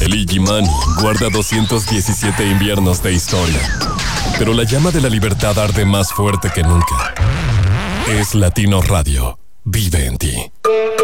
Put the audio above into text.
El Igimani guarda 217 inviernos de historia, pero la llama de la libertad arde más fuerte que nunca. Es Latino Radio. Vive en ti.